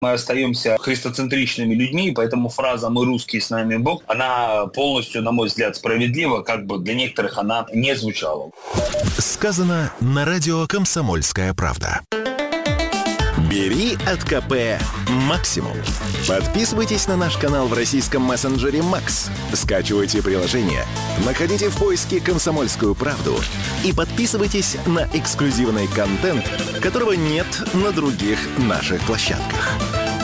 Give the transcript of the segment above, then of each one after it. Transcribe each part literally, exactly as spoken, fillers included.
Мы остаемся христоцентричными людьми, поэтому фраза «мы русские, с нами Бог», она полностью, на мой взгляд, справедлива, как бы для некоторых она не звучала. Сказано на радио «Комсомольская правда». Бери от КП максимум. Подписывайтесь на наш канал в российском мессенджере Макс. Скачивайте приложение, находите в поиске «Комсомольскую правду» и подписывайтесь на эксклюзивный контент, которого нет на других наших площадках.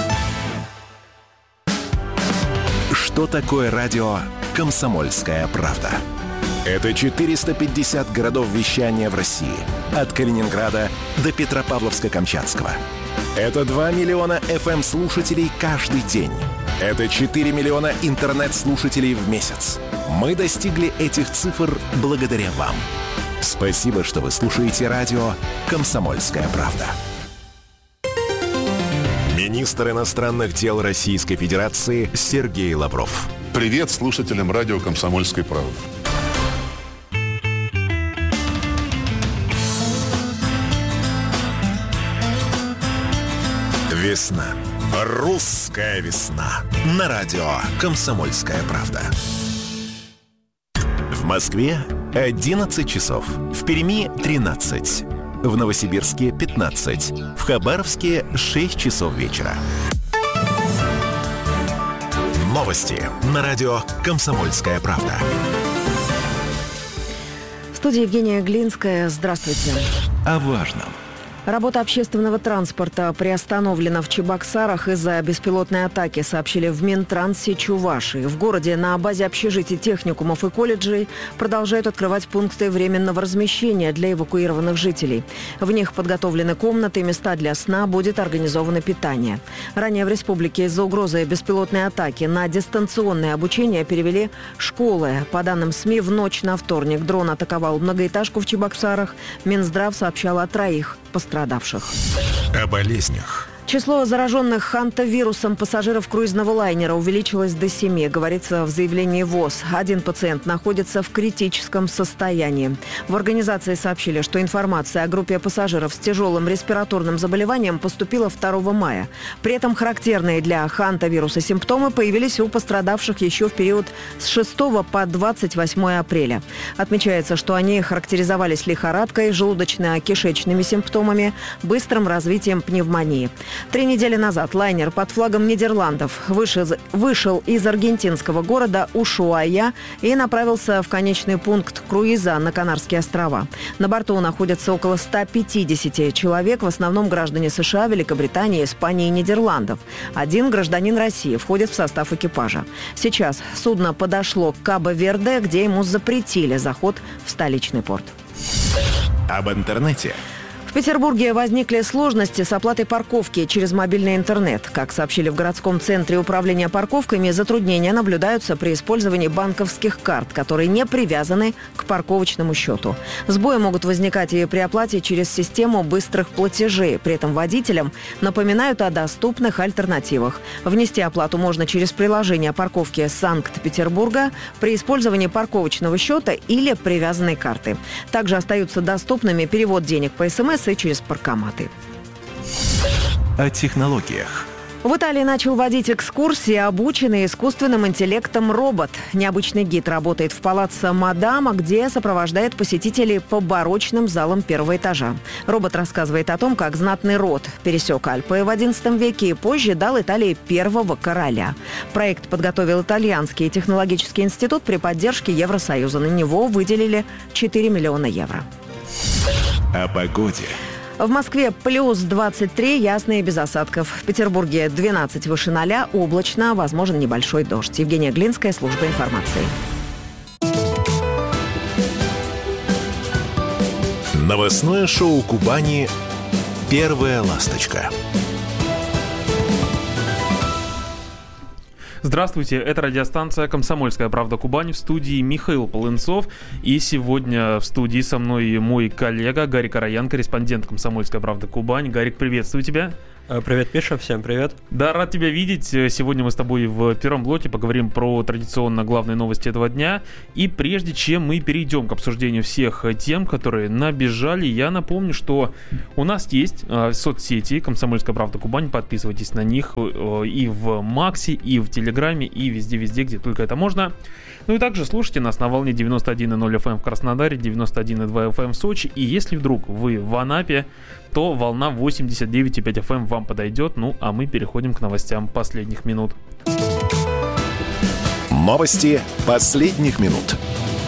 Что такое радио «Комсомольская правда»? Это четыреста пятьдесят городов вещания в России. От Калининграда до Петропавловска-Камчатского. Это два миллиона эф эм-слушателей каждый день. Это четыре миллиона интернет-слушателей в месяц. Мы достигли этих цифр благодаря вам. Спасибо, что вы слушаете радио «Комсомольская правда». Министр иностранных дел Российской Федерации Сергей Лавров. Привет слушателям радио «Комсомольской правды». Весна. Русская весна. На радио «Комсомольская правда». В Москве одиннадцать часов. В Перми тринадцать. В Новосибирске пятнадцать. В Хабаровске шесть часов вечера. Новости на радио «Комсомольская правда». В студии Евгения Глинская. Здравствуйте. О важном. Работа общественного транспорта приостановлена в Чебоксарах из-за беспилотной атаки, сообщили в Минтрансе Чувашии. В городе на базе общежитий, техникумов и колледжей продолжают открывать пункты временного размещения для эвакуированных жителей. В них подготовлены комнаты, места для сна, будет организовано питание. Ранее в республике из-за угрозы беспилотной атаки на дистанционное обучение перевели школы. По данным СМИ, в ночь на вторник дрон атаковал многоэтажку в Чебоксарах. Минздрав сообщал о троих пострадавших. О болезнях. Число зараженных хантавирусом пассажиров круизного лайнера увеличилось до семи, говорится в заявлении ВОЗ. Один пациент находится в критическом состоянии. В организации сообщили, что информация о группе пассажиров с тяжелым респираторным заболеванием поступила второго мая. При этом характерные для хантавируса симптомы появились у пострадавших еще в период с шестого по двадцать восьмое апреля. Отмечается, что они характеризовались лихорадкой, желудочно-кишечными симптомами, быстрым развитием пневмонии. Три недели назад лайнер под флагом Нидерландов вышел, вышел из аргентинского города Ушуая и направился в конечный пункт круиза на Канарские острова. На борту находятся около ста пятидесяти человек, в основном граждане США, Великобритании, Испании и Нидерландов. Один гражданин России входит в состав экипажа. Сейчас судно подошло к Кабо-Верде, где ему запретили заход в столичный порт. Об интернете. В Петербурге возникли сложности с оплатой парковки через мобильный интернет. Как сообщили в городском центре управления парковками, затруднения наблюдаются при использовании банковских карт, которые не привязаны к парковочному счету. Сбои могут возникать и при оплате через систему быстрых платежей. При этом водителям напоминают о доступных альтернативах. Внести оплату можно через приложение парковки Санкт-Петербурга при использовании парковочного счета или привязанной карты. Также остаются доступными перевод денег по СМС и через паркоматы. О технологиях. В Италии начал водить экскурсии, обученный искусственным интеллектом робот. Необычный гид работает в палаццо Мадама, где сопровождает посетителей по барочным залам первого этажа. Робот рассказывает о том, как знатный род пересек Альпы в одиннадцатом веке и позже дал Италии первого короля. Проект подготовил Итальянский технологический институт при поддержке Евросоюза. На него выделили четыре миллиона евро. О погоде. В Москве плюс двадцать три, ясно и без осадков. В Петербурге двенадцать выше ноля, облачно, возможен небольшой дождь. Евгения Глинская, служба информации. Новостное шоу Кубани «Первая ласточка». Здравствуйте, это радиостанция «Комсомольская правда» Кубань, в студии Михаил Полынцов. И сегодня в студии со мной мой коллега Гарик Араян, корреспондент «Комсомольская правда» Кубань. Гарик, приветствую тебя. Привет, Миша, всем привет. Да, рад тебя видеть. Сегодня мы с тобой в первом блоке поговорим про традиционно главные новости этого дня. И прежде чем мы перейдем к обсуждению всех тем, которые набежали, я напомню, что у нас есть соцсети «Комсомольская правда Кубань». Подписывайтесь на них и в Максе, и в Телеграме, и везде-везде, где только это можно. Ну и также слушайте нас на волне девяносто один и ноль эф эм в Краснодаре, девяносто один и два эф эм в Сочи. И если вдруг вы в Анапе, то волна восемьдесят девять и пять эф эм вам подойдет. Ну, а мы переходим к новостям последних минут. Новости последних минут.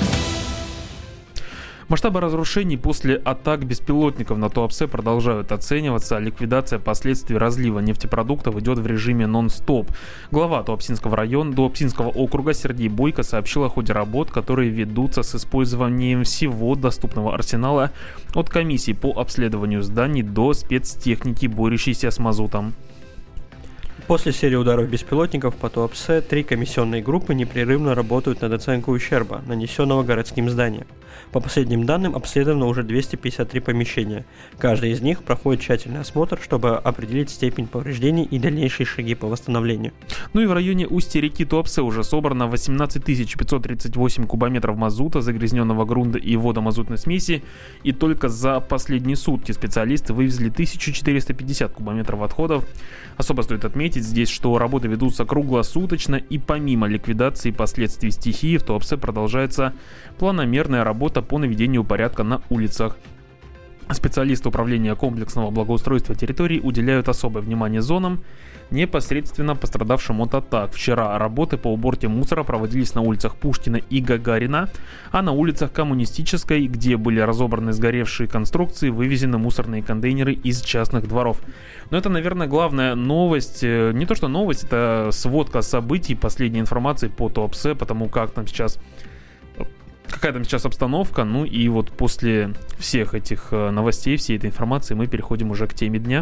Масштабы разрушений после атак беспилотников на Туапсе продолжают оцениваться, а ликвидация последствий разлива нефтепродуктов идет в режиме нон-стоп. Глава Туапсинского района, Туапсинского округа Сергей Бойко сообщил о ходе работ, которые ведутся с использованием всего доступного арсенала, от комиссии по обследованию зданий до спецтехники, борющейся с мазутом. После серии ударов беспилотников по Туапсе три комиссионные группы непрерывно работают над оценкой ущерба, нанесенного городским зданиям. По последним данным, обследовано уже двести пятьдесят три помещения. Каждый из них проходит тщательный осмотр, чтобы определить степень повреждений и дальнейшие шаги по восстановлению. Ну и в районе устья реки Туапсе уже собрано восемнадцать тысяч пятьсот тридцать восемь кубометров мазута, загрязненного грунта и водомазутной смеси. И только за последние сутки специалисты вывезли тысячу четыреста пятьдесят кубометров отходов. Особо стоит отметить здесь, что работы ведутся круглосуточно, и помимо ликвидации последствий стихии в Туапсе продолжается планомерная работа по наведению порядка на улицах. Специалисты управления комплексного благоустройства территорий уделяют особое внимание зонам, непосредственно пострадавшим от атак. Вчера работы по уборке мусора проводились на улицах Пушкина и Гагарина, а на улицах Коммунистической, где были разобраны сгоревшие конструкции, вывезены мусорные контейнеры из частных дворов. Но это, наверное, главная новость, не то что новость, это сводка событий, последней информации по Туапсе, потому как там сейчас, какая там сейчас обстановка. Ну и вот после всех этих новостей, всей этой информации мы переходим уже к теме дня.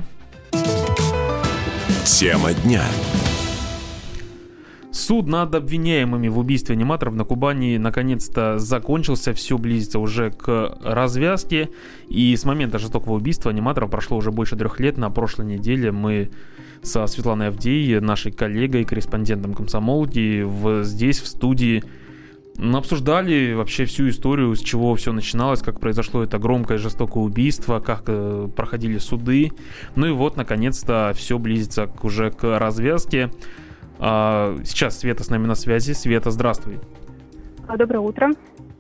Тема дня. Суд над обвиняемыми в убийстве аниматоров на Кубани наконец-то закончился, все близится уже к развязке. И с момента жестокого убийства аниматоров прошло уже больше трех лет. На прошлой неделе мы со Светланой Авдей, нашей коллегой, корреспондентом комсомолки, в, здесь в студии обсуждали вообще всю историю, с чего все начиналось, как произошло это громкое жестокое убийство, как э, проходили суды. Ну и вот, наконец-то, все близится к, уже к развязке. А, сейчас Света с нами на связи. Света, здравствуй. Доброе утро.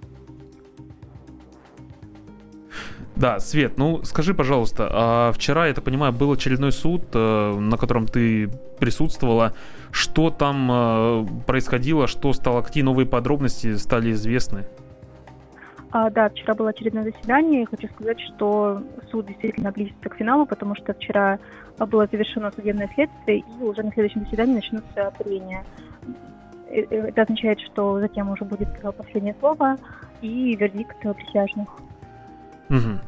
Да, Свет, ну скажи, пожалуйста, а вчера, я так понимаю, был очередной суд, э, на котором ты присутствовала. Что там э, происходило, что стало, какие новые подробности стали известны? А, да, вчера было очередное заседание. Хочу сказать, что суд действительно близится к финалу, потому что вчера было завершено судебное следствие, и уже на следующем заседании начнутся прения. Это означает, что затем уже будет последнее слово и вердикт присяжных. Угу.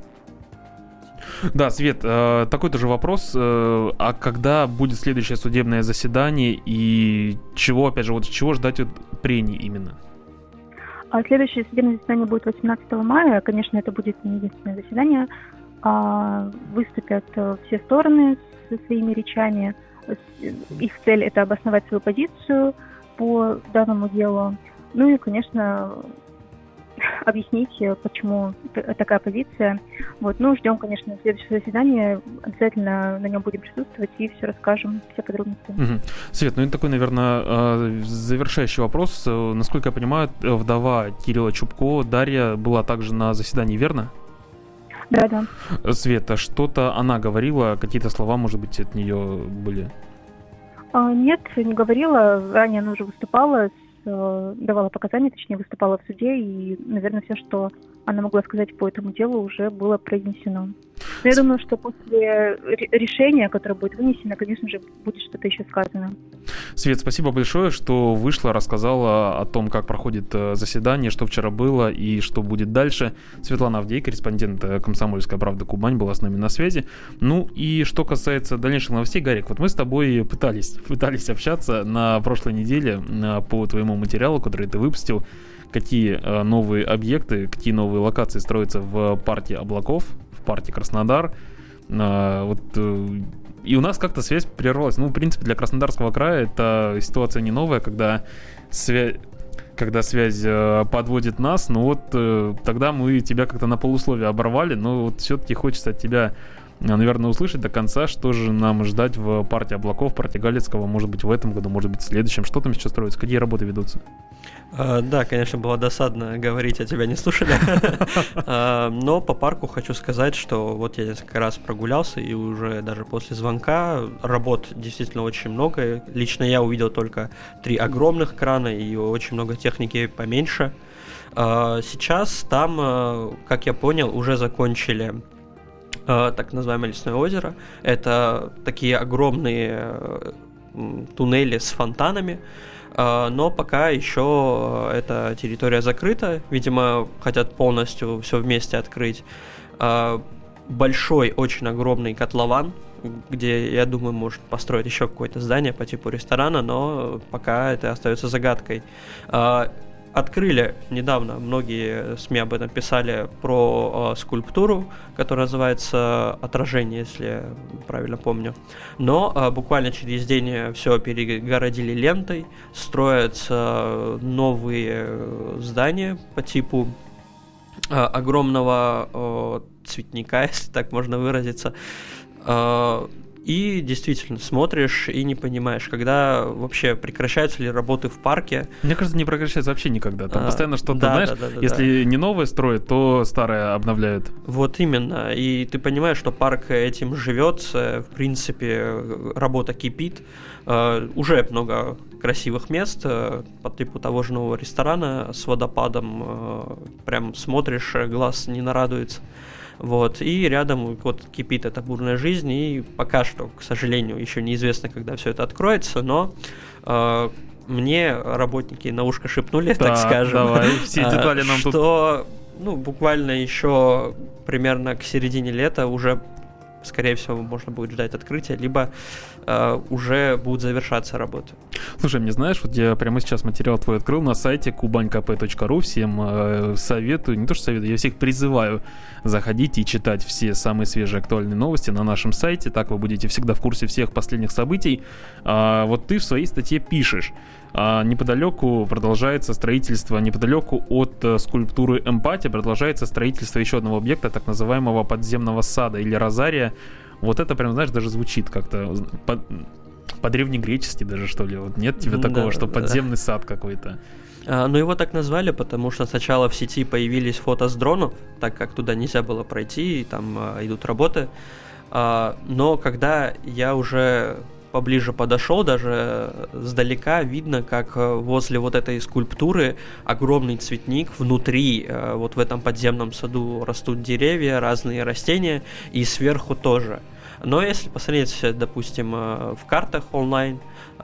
Да, Свет, э, такой тоже вопрос. Э, а когда будет следующее судебное заседание и чего, опять же, вот чего ждать от прений именно? А следующее судебное заседание будет восемнадцатого мая. Конечно, это будет не единственное заседание. А, выступят все стороны со своими речами. Их цель – это обосновать свою позицию по данному делу. Ну и, конечно, объяснить, почему такая позиция. Вот. Ну, ждем, конечно, следующее заседание. Обязательно на нем будем присутствовать и все расскажем, все подробности. Угу. Свет, ну это такой, наверное, завершающий вопрос. Насколько я понимаю, вдова Кирилла Чубко, Дарья, была также на заседании, верно? Да, да. Света, что-то она говорила, какие-то слова, может быть, от нее были? А, нет, не говорила. Ранее она уже выступала, давала показания, точнее, выступала в суде, и, наверное, все, что она могла сказать по этому делу, уже было произнесено. Но я думаю, что после решения, которое будет вынесено, конечно же, будет что-то еще сказано. Свет, спасибо большое, что вышла, рассказала о том, как проходит заседание, что вчера было и что будет дальше. Светлана Авдей, корреспондент «Комсомольская правда Кубань», была с нами на связи. Ну и что касается дальнейших новостей, Гарик, вот мы с тобой пытались, пытались общаться на прошлой неделе по твоему материалу, который ты выпустил. Какие новые объекты, какие новые локации строятся в парке Облаков, в парке Краснодар. Вот и у нас как-то связь прервалась. Ну, в принципе, для Краснодарского края это ситуация не новая, когда связь... когда связь э, подводит нас, ну вот э, тогда мы тебя как-то на полусловие оборвали, но вот все-таки хочется от тебя, наверное, услышать до конца, что же нам ждать в партии облаков, партии Галицкого, может быть, в этом году, может быть, в следующем, что там сейчас строится, какие работы ведутся? Uh, да, конечно, было досадно говорить, а тебя не слушали. uh, но по парку хочу сказать, что вот я несколько раз прогулялся, и уже даже после звонка работ действительно очень много. Лично я увидел только три огромных крана и очень много техники поменьше. Uh, сейчас там, uh, как я понял, уже закончили uh, так называемое лесное озеро. Это такие огромные uh, туннели с фонтанами. Но пока еще эта территория закрыта. Видимо, хотят полностью все вместе открыть. Большой, очень огромный котлован, где, я думаю, может построить еще какое-то здание по типу ресторана, но пока это остается загадкой. Открыли недавно, многие СМИ об этом писали, про э, скульптуру, которая называется «Отражение», если я правильно помню. Но э, буквально через день все перегородили лентой, строятся новые здания по типу э, огромного э, цветника, если так можно выразиться. Э, И действительно смотришь и не понимаешь, когда вообще прекращаются ли работы в парке. Мне кажется, не прекращается вообще никогда. Там а, постоянно что-то, да, знаешь, да, да, да, если да. не новое строят, то старое обновляют. Вот именно. И ты понимаешь, что парк этим живет. В принципе, работа кипит. Uh, уже много красивых мест uh, по типу того же нового ресторана с водопадом. Uh, прям смотришь, глаз не нарадуется. Вот, и рядом вот кипит эта бурная жизнь, и пока что, к сожалению, еще неизвестно, когда все это откроется, но э, мне работники на ушко шепнули, да, так скажем, давай, все детали нам что тут... ну, буквально еще примерно к середине лета уже, скорее всего, можно будет ждать открытия, либо э, уже будут завершаться работы. Слушай, мне знаешь, вот я прямо сейчас материал твой открыл на сайте кубань кэ пэ точка ру, всем э, советую, не то что советую, я всех призываю заходить и читать все самые свежие актуальные новости на нашем сайте, так вы будете всегда в курсе всех последних событий. А, вот ты в своей статье пишешь, а, неподалеку продолжается строительство, неподалеку от а, скульптуры «Эмпатия» продолжается строительство еще одного объекта, так называемого подземного сада или розария. Вот это прям, знаешь, даже звучит как-то по, по-древнегречески даже, что ли. Вот нет тебе такого, да, что подземный да. сад какой-то? А, ну, его так назвали, потому что сначала в сети появились фото с дронов, так как туда нельзя было пройти, и там а, идут работы. А, но когда я уже поближе подошел, даже сдалека видно, как возле вот этой скульптуры огромный цветник, внутри вот в этом подземном саду растут деревья, разные растения, и сверху тоже. Но если посмотреть, допустим, в картах онлайн,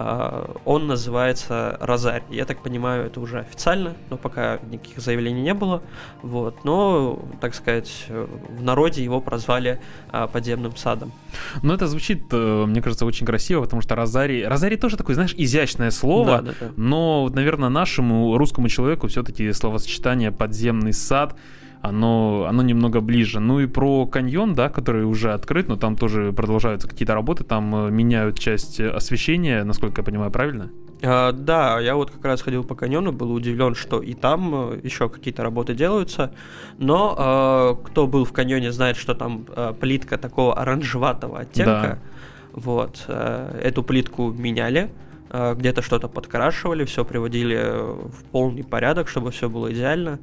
он называется «Розарий». Я так понимаю, это уже официально, но пока никаких заявлений не было. Вот. Но, так сказать, в народе его прозвали подземным садом. Ну, это звучит, мне кажется, очень красиво, потому что «Розарий». «Розарий» тоже такое, знаешь, изящное слово, да, да, да. но, наверное, нашему русскому человеку все-таки словосочетание «подземный сад» Оно, оно немного ближе. Ну и про каньон, да, который уже открыт, но там тоже продолжаются какие-то работы, там меняют часть освещения, насколько я понимаю, правильно? А, да, я вот как раз ходил по каньону, был удивлен, что и там еще какие-то работы делаются, но а, кто был в каньоне, знает, что там а, плитка такого оранжеватого оттенка. Да. Вот, а, эту плитку меняли, где-то что-то подкрашивали, все приводили в полный порядок, чтобы все было идеально.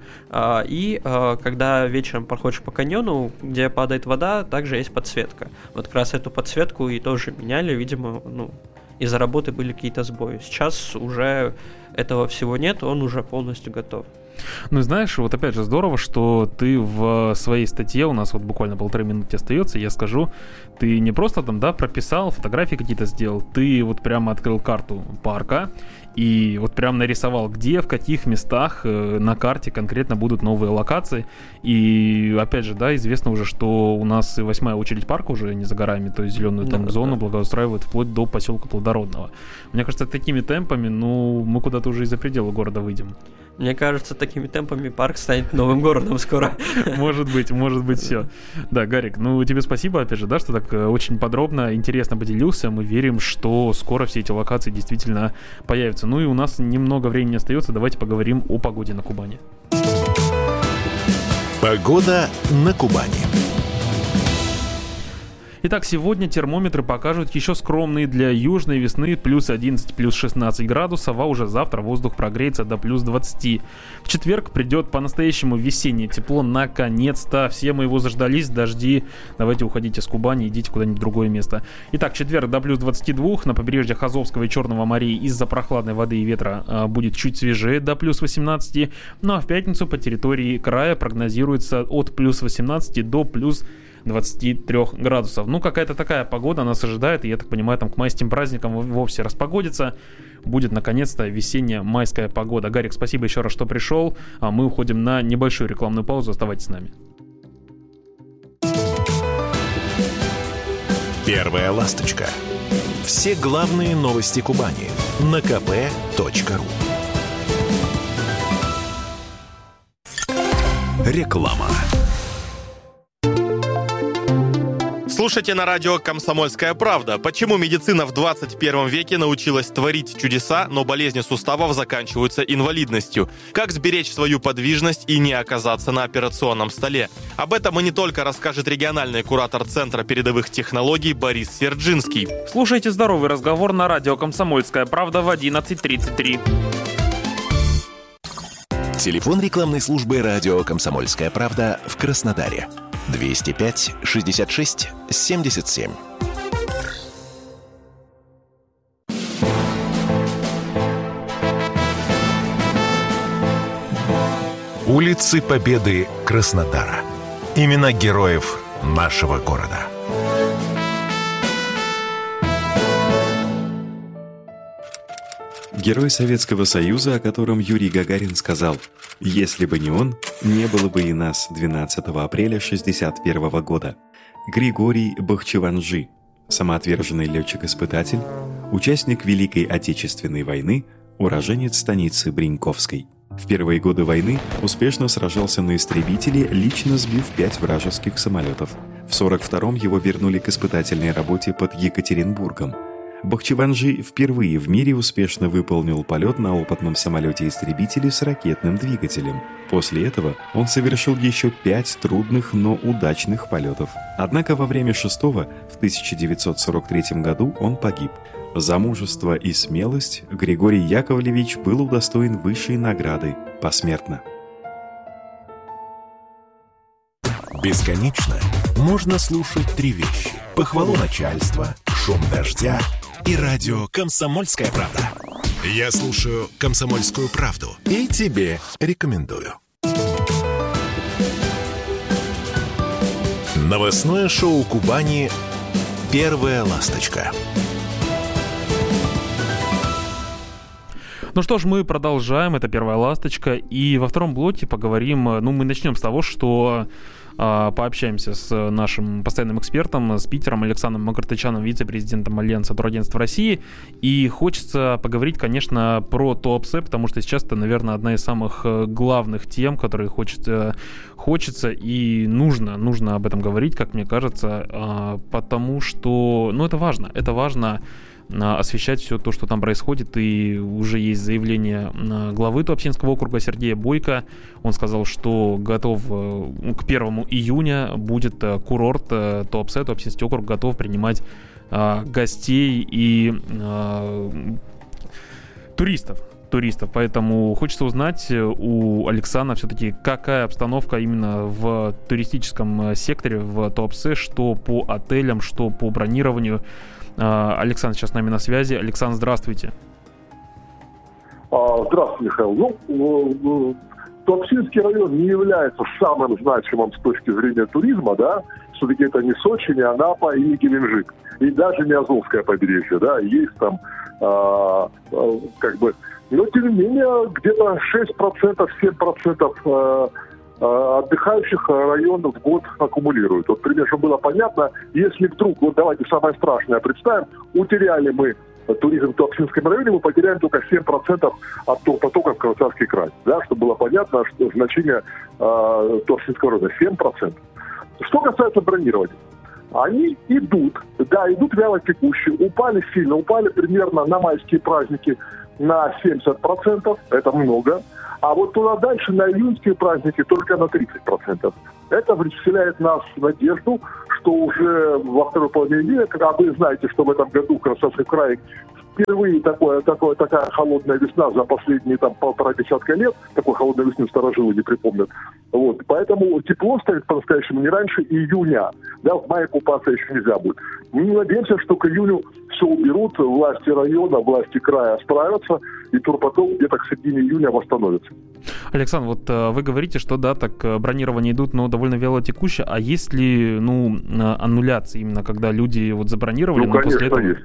И когда вечером проходишь по каньону, где падает вода, также есть подсветка. Вот как раз эту подсветку и тоже меняли, видимо, ну, из-за работы были какие-то сбои. Сейчас уже этого всего нет, он уже полностью готов. Ну, знаешь, вот опять же здорово, что ты в своей статье, у нас вот буквально полторы минуты остается, я скажу, ты не просто там, да, прописал, фотографии какие-то сделал, ты вот прямо открыл карту парка и вот прям нарисовал, где, в каких местах э, на карте конкретно будут новые локации. И опять же, да, известно уже, что у нас и восьмая очередь парка уже не за горами, то есть зеленую там да, зону да. благоустраивают вплоть до поселка Плодородного. Мне кажется, такими темпами, ну, мы куда-то уже из-за предела города выйдем. Мне кажется, такими темпами парк станет новым городом скоро. Может быть, может быть, все. Да, Гарик, ну тебе спасибо, опять же, да, что так очень подробно, интересно поделился. Мы верим, что скоро все эти локации действительно появятся. Ну и у нас немного времени остается, давайте поговорим о погоде на Кубани. Погода на Кубани. Итак, сегодня термометры покажут еще скромные для южной весны плюс одиннадцать, плюс шестнадцать градусов, а уже завтра воздух прогреется до плюс двадцать. В четверг придет по-настоящему весеннее тепло, наконец-то. Все мы его заждались, дожди. Давайте уходите с Кубани, идите куда-нибудь в другое место. Итак, в четверг до плюс двадцать два, на побережьях Азовского и Черного морей из-за прохладной воды и ветра а, будет чуть свежее, до плюс восемнадцать. Ну а в пятницу по территории края прогнозируется от плюс восемнадцать до плюс двадцать три градусов. Ну, какая-то такая погода нас ожидает, и я так понимаю, там к майским праздникам вовсе распогодится. Будет, наконец-то, весенняя майская погода. Гарик, спасибо еще раз, что пришел. А мы уходим на небольшую рекламную паузу. Оставайтесь с нами. Первая ласточка. Все главные новости Кубани на ка пэ точка ру. Реклама. Слушайте на радио «Комсомольская правда». Почему медицина в двадцать первом веке научилась творить чудеса, но болезни суставов заканчиваются инвалидностью? Как сберечь свою подвижность и не оказаться на операционном столе? Об этом и не только расскажет региональный куратор Центра передовых технологий Борис Серджинский. Слушайте здоровый разговор на радио «Комсомольская правда» в одиннадцать тридцать три. Телефон рекламной службы радио «Комсомольская правда» в Краснодаре. двести пять шестьдесят шесть семьдесят семь. Улицы Победы Краснодара. Имена героев нашего города. Герой Советского Союза, о котором Юрий Гагарин сказал: «Если бы не он, не было бы и нас» двенадцатого апреля шестьдесят первого года. Григорий Бахчеванджи, самоотверженный летчик-испытатель, участник Великой Отечественной войны, уроженец станицы Бриньковской. В первые годы войны успешно сражался на истребителе, лично сбив пять вражеских самолетов. В сорок втором его вернули к испытательной работе под Екатеринбургом. Бахчеванджи впервые в мире успешно выполнил полет на опытном самолете-истребителе с ракетным двигателем. После этого он совершил еще пять трудных, но удачных полетов. Однако во время шестого, в тысяча девятьсот сорок третьем году, он погиб. За мужество и смелость Григорий Яковлевич был удостоен высшей награды посмертно. Бесконечно можно слушать три вещи: похвалу начальства, шум дождя и радио «Комсомольская правда». Я слушаю «Комсомольскую правду» и тебе рекомендую. Новостное шоу Кубани «Первая ласточка». Ну что ж, мы продолжаем. Это «Первая ласточка». И во втором блоке поговорим... Ну, мы начнем с того, что э, пообщаемся с нашим постоянным экспертом, с Питером Александром Макартычаном, вице-президентом Альянса турагентств России. И хочется поговорить, конечно, про Туапсе, потому что сейчас это, наверное, одна из самых главных тем, которые хочется, хочется и нужно, нужно об этом говорить, как мне кажется, э, потому что, ну, это важно. Это важно освещать все то, что там происходит, и уже есть заявление главы Туапсинского округа Сергея Бойко. Он сказал, что готов к первому июня будет курорт Туапсе, Туапсинский округ готов принимать гостей и туристов. туристов, поэтому хочется узнать у Александра все-таки, какая обстановка именно в туристическом секторе в Туапсе, что по отелям, что по бронированию. Александр сейчас с нами на связи. Александр, здравствуйте. Здравствуйте, Михаил. Ну, Туапсинский район не является самым значимым с точки зрения туризма, да. Все-таки это не Сочи, не Анапа и не Геленджик. И даже не Азовское побережье, да. Есть там а, а, как бы... Но, тем не менее, где-то шесть процентов, семь процентов а, отдыхающих районов в год аккумулируют. Вот, пример, чтобы было понятно, если вдруг, вот давайте самое страшное представим, утеряли мы туризм в Туапсинском районе, мы потеряем только семь процентов от турпотока в Карачаевский край. Да, чтобы было понятно, что значение э, Туапсинского района семь процентов. Что касается бронирования. Они идут, да, идут вяло текущие, упали сильно, упали примерно на майские праздники на семьдесят процентов, это много. А вот туда дальше на июньские праздники только на тридцать процентов. Это вселяет нас в надежду, что уже во второй половине дня, когда вы знаете, что в этом году в Красавском крае впервые такое, такое, такая холодная весна за последние там, полтора десятка лет, такой холодной весны старожилы не припомнят. Вот. Поэтому тепло стоит по-настоящему не раньше июня. Да, в мае купаться еще нельзя будет. Мы надеемся, что к июню все уберут, власти района, власти края справятся, и турпоток где-то к середине июня восстановится. Александр, вот вы говорите, что да, так бронирование идут, но довольно вялотекуще. А есть ли, ну, аннуляции именно, когда люди вот забронировали, ну, но после этого... Есть.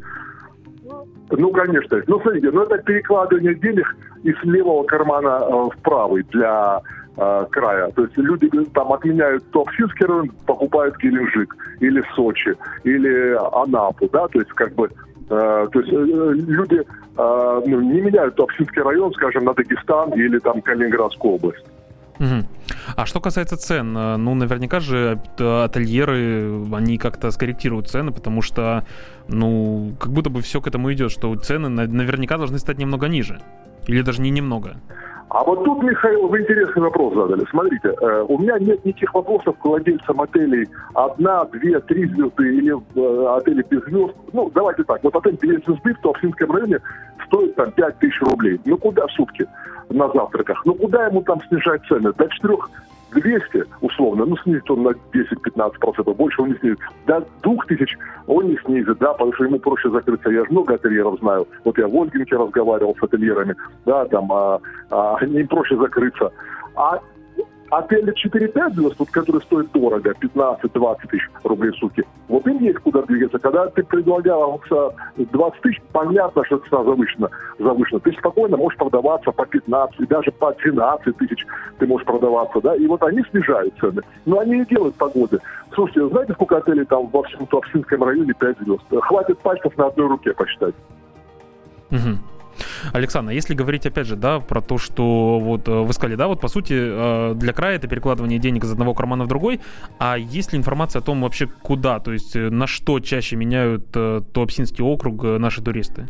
Ну, конечно. Ну, смотрите, ну это перекладывание денег из левого кармана э, в правый для э, края. То есть люди там отменяют Туапсинский район, покупают Геленджик, или Сочи, или Анапу, да, то есть как бы, э, то есть э, люди э, ну, не меняют Туапсинский район, скажем, на Дагестан или там Калининградскую область. Угу. А что касается цен, ну, наверняка же ательеры, они как-то скорректируют цены, потому что, ну, как будто бы все к этому идет, что цены наверняка должны стать немного ниже. Или даже не немного. А вот тут, Михаил, вы интересный вопрос задали. Смотрите, э, у меня нет никаких вопросов к владельцам отелей одна, две, три звезды или э, отели без звезд. Ну, давайте так, вот отель без звезды в Туапсинском районе стоит там пять тысяч рублей. Ну, куда сутки на завтраках? Ну, куда ему там снижать цены? До четырех двести, условно, ну, снизит он на десять-пятнадцать процентов, больше он не снизит. До двух тысяч он не снизит, да, потому что ему проще закрыться. Я же много ательеров знаю. Вот я в Ольгинке разговаривал с ательерами, да, там, а, а, им проще закрыться. А отели четыре-пять звезд, вот, которые стоят дорого, пятнадцать-двадцать тысяч рублей в сутки, вот им есть куда двигаться. Когда ты предлагал двадцать тысяч, понятно, что цена завышена, завышена. Ты спокойно можешь продаваться по пятнадцать, и даже по двенадцать тысяч ты можешь продаваться, да, и вот они снижают цены. Но они не делают погоды. Слушайте, знаете, сколько отелей там во всем Туапсинском районе пять звезд? Хватит пальцев на одной руке посчитать. Угу. Александр, если говорить опять же, да, про то, что вот вы сказали, да, вот по сути для края это перекладывание денег из одного кармана в другой, а есть ли информация о том вообще куда, то есть на что чаще меняют Туапсинский округ наши туристы?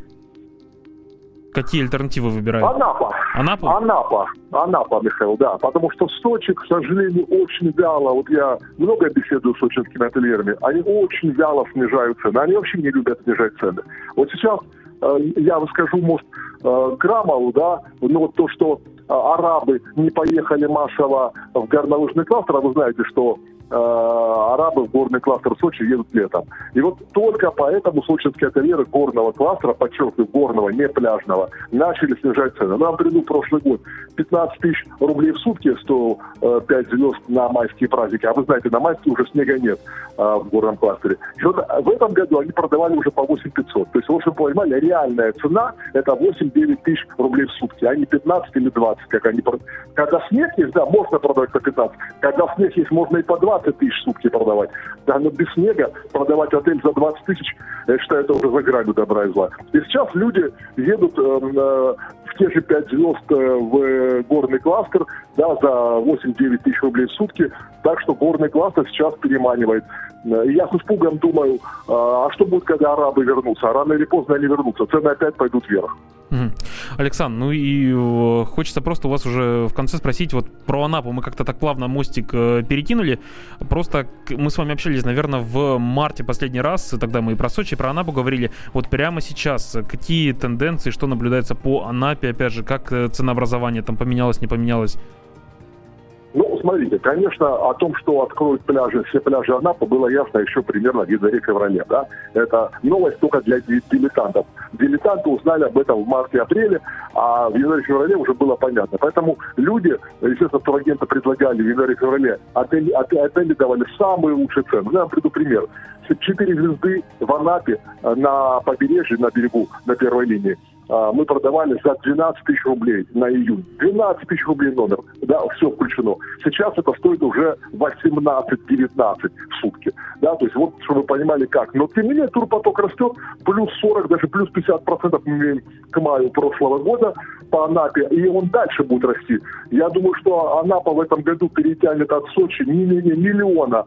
Какие альтернативы выбирают? Анапа. Анапа? Анапа. Анапа, Михаил, да. Потому что в Сочи, к сожалению, очень вяло. Вот я много беседую с сочинскими ательерами. Они очень вяло снижают цены. Они вообще не любят снижать цены. Вот сейчас э, я расскажу, может, э, Крамову, да, но вот то, что э, арабы не поехали массово в горнолыжный кластер, а вы знаете, что арабы в горный кластер Сочи едут летом. И вот только поэтому сочинские ательеры горного кластера, подчеркиваю, горного, не пляжного, начали снижать цены. Ну, например, прошлый год пятнадцать тысяч рублей в сутки стоил э, пять звезд на майские праздники. А вы знаете, на майские уже снега нет э, в горном кластере. И вот в этом году они продавали уже по восемь тысяч пятьсот. То есть, в общем, понимали, реальная цена это восемь-девять тысяч рублей в сутки, а не пятнадцать или двадцать, как они продают. Когда снег есть, да, можно продавать по пятнадцать. Когда снег есть, можно и по двадцать тысяч в сутки продавать. Да, но без снега продавать отель за двадцать тысяч, я считаю, это уже за гранью добра и зла. И сейчас люди едут э, э, в те же пять звезд э, в горный кластер, да, за восемь-девять тысяч рублей в сутки. Так что горный кластер сейчас переманивает. И я с испугом думаю, а что будет, когда арабы вернутся? А рано или поздно они вернутся. Цены опять пойдут вверх. Угу. Александр, ну и э, хочется просто у вас уже в конце спросить, вот про Анапу мы как-то так плавно мостик э, перекинули, просто мы с вами общались, наверное, в марте последний раз, тогда мы и про Сочи, и про Анапу говорили, вот прямо сейчас какие тенденции, что наблюдается по Анапе, опять же, как ценообразование там поменялось, не поменялось? Ну, смотрите, конечно, о том, что откроют пляжи, все пляжи Анапы, было ясно еще примерно в январе-феврале, да. Это новость только для дилетантов. Дилетанты узнали об этом в марте-апреле, а в январе-феврале уже было понятно. Поэтому люди, естественно, турагенты предлагали в январе-феврале, отели, отели давали самые лучшие цены. Я вам приведу пример. Четыре звезды в Анапе на побережье, на берегу, на первой линии, мы продавали за двенадцать тысяч рублей на июнь. двенадцать тысяч рублей номер. Да, все включено. Сейчас это стоит уже восемнадцать-девятнадцать в сутки. Да, то есть вот, чтобы вы понимали как. Но тем не менее турпоток растет. Плюс сорок, даже плюс пятьдесят процентов мы имеем к маю прошлого года по Анапе. И он дальше будет расти. Я думаю, что Анапа в этом году перетянет от Сочи не менее миллиона